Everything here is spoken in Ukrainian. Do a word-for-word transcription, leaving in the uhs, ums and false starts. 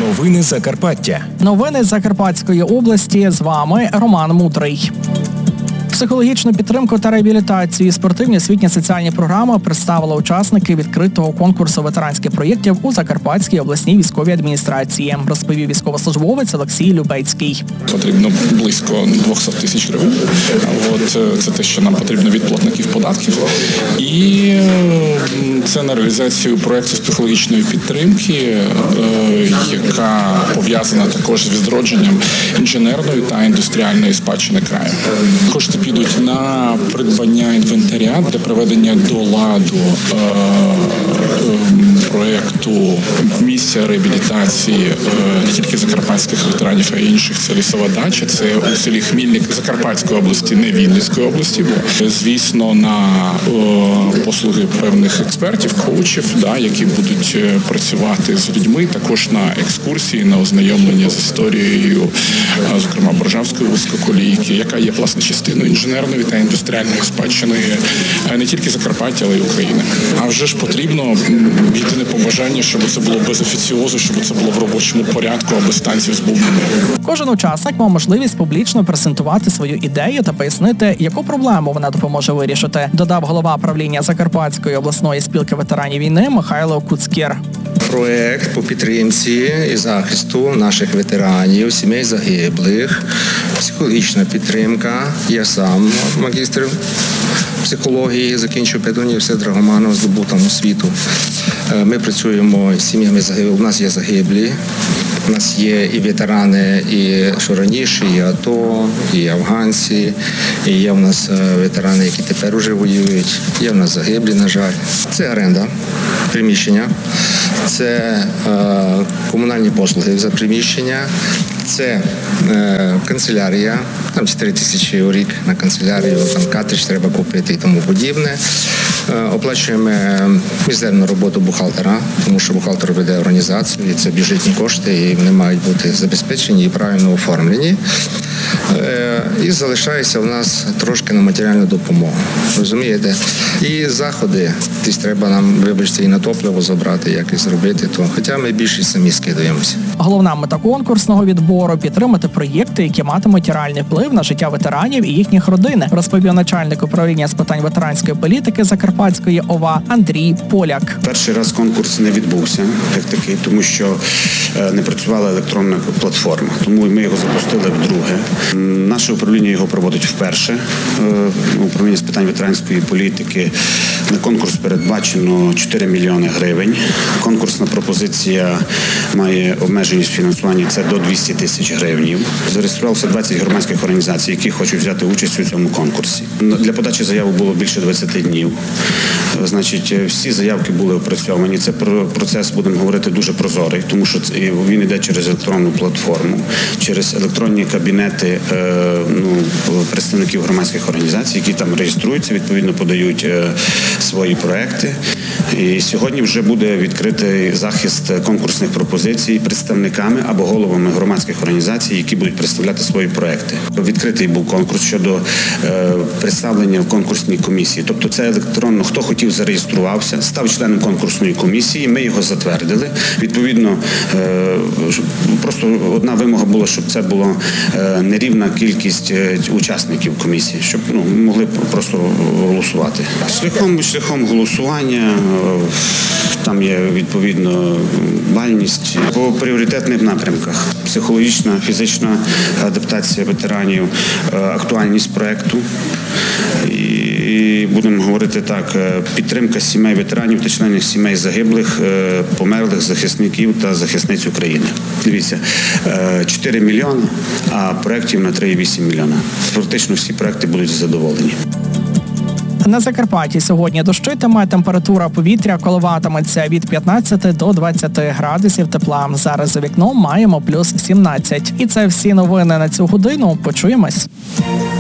Новини Закарпаття. Новини з Закарпатської області. З вами Роман Мудрий. Психологічну підтримку та реабілітацію і спортивні освітні соціальні програми представили учасники відкритого конкурсу ветеранських проєктів у Закарпатській обласній військовій адміністрації, розповів військовослужбовець Олексій Любецький. Потрібно близько двісті тисяч гривень. От, це те, що нам потрібно від платників податків. І це на реалізацію проєкту з психологічної підтримки, яка пов'язана також з відродженням інженерної та індустріальної спадщини краю. Кошти підуть на придбання інвентаря для приведення до ладу е, е, проєкту місця реабілітації е, не тільки закарпатських ветеранів, а й інших. Це лісова дача, це у селі Хмільник Закарпатської області, не Вінницької області, бо, звісно, на е, послуги певних експертів, коучів, да, які будуть працювати з людьми, також на екскурсії, на ознайомлення з історією, е, зокрема, Боржавської вузькоколійки, яка є, власне, частиною інженерної та індустріальної спадщини не тільки Закарпаття, але й України. А вже ж потрібно єдине побажання, щоб це було без офіціозу, щоб це було в робочому порядку, а без танців з бубнами. Кожен учасник мав можливість публічно презентувати свою ідею та пояснити, яку проблему вона допоможе вирішити, додав голова правління Закарпатської обласної спілки ветеранів війни Михайло Куцкір. Проект по підтримці і захисту наших ветеранів, сімей загиблих, психологічна підтримка. Я сам магістр психології, закінчив педуніверситет Драгоманова, здобув там освіту. Ми працюємо з сім'ями загиблих. У нас є загиблі. У нас є і ветерани, і що раніше, і АТО, і афганці, і є у нас ветерани, які тепер уже воюють, є у нас загиблі, на жаль. Це оренда приміщення, це е, комунальні послуги за приміщення, це е, канцелярія, там чотири тисячі у рік на канцелярію, там картридж треба купити і тому подібне. Е, оплачуємо мізерну роботу бухгалтера, тому що бухгалтер веде організацію, і це бюджетні кошти, і вони мають бути забезпечені і правильно оформлені. Е, і залишається в нас трошки на матеріальну допомогу, розумієте? І заходи, десь треба нам, вибачте, і на топливо забрати, як і зробити, то хоча ми більше самі скидаємося. Головна мета конкурсного відбору – підтримати проєкти, які матимуть реальний вплив на життя ветеранів і їхніх родин, розповів начальник управління з питань ветеранської політики Закарпатської ОВА Андрій Поляк. Перший раз конкурс не відбувся, як такий, тому що не працювала електронна платформа, тому ми його запустили вдруге. Наше управління його проводить вперше. Управління з питань ветеранської політики. На конкурс передбачено чотири мільйони гривень. Конкурсна пропозиція має обмеженість фінансування, це до двісті тисяч гривень. Зареєструвалося двадцять громадських організацій, які хочуть взяти участь у цьому конкурсі. Для подачі заяви було більше двадцять днів. Значить, всі заявки були опрацьовані. Це процес, будемо говорити, дуже прозорий, тому що він йде через електронну платформу, через електронні кабінети ну, представників громадських організацій, які там реєструються, відповідно подають свої проекти. І сьогодні вже буде відкритий захист конкурсних пропозицій представниками або головами громадських організацій, які будуть представляти свої проекти. Відкритий був конкурс щодо е, представлення в конкурсній комісії. Тобто це електронно, хто хотів, зареєструвався, став членом конкурсної комісії, ми його затвердили. Відповідно, е, просто одна вимога була, щоб це була е, нерівна кількість е, учасників комісії, щоб ну, могли просто голосувати. Шляхом, шляхом голосування там є, відповідно, бальність по пріоритетних напрямках. Психологічна, фізична адаптація ветеранів, актуальність проєкту. І будемо говорити так, підтримка сімей ветеранів та членів сімей загиблих, померлих захисників та захисниць України. Дивіться, чотири мільйони, а проєктів на три цілих вісім мільйона. Практично всі проєкти будуть задоволені. На Закарпатті сьогодні дощитиме, температура повітря коливатиметься від п'ятнадцяти до двадцяти градусів тепла. Зараз за вікном маємо плюс сімнадцять. І це всі новини на цю годину. Почуємось.